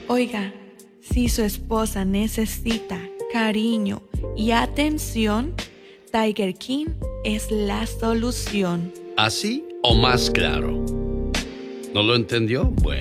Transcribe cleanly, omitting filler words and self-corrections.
Oiga, si su esposa necesita cariño y atención, Tiger King es la solución. ¿Así o más claro? ¿No lo entendió? Bueno.